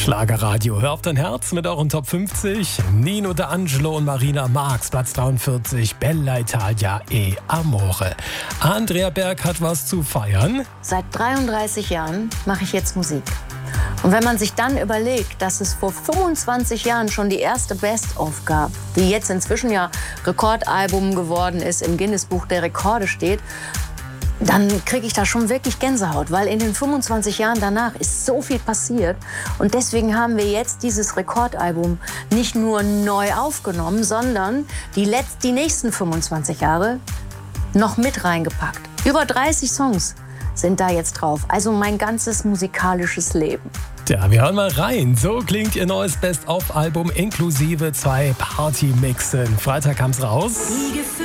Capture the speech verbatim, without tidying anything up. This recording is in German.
Schlagerradio, hör auf dein Herz mit euren Top fünfzig. Nino D'Angelo und Marina Marx, Platz dreiundvierzig. Bella Italia e Amore. Andrea Berg hat was zu feiern. Seit dreiunddreißig Jahren mache ich jetzt Musik. Und wenn man sich dann überlegt, dass es vor fünfundzwanzig Jahren schon die erste Best-of gab, die jetzt inzwischen ja Rekordalbum geworden ist, im Guinness-Buch der Rekorde steht, dann kriege ich da schon wirklich Gänsehaut, weil in den fünfundzwanzig Jahren danach ist so viel passiert. Und deswegen haben wir jetzt dieses Rekordalbum nicht nur neu aufgenommen, sondern die, letz-, die nächsten fünfundzwanzig Jahre noch mit reingepackt. Über dreißig Songs sind da jetzt drauf, also mein ganzes musikalisches Leben. Ja, wir hören mal rein. So klingt ihr neues Best-of-Album inklusive zwei Party-Mixen. Freitag kam's raus.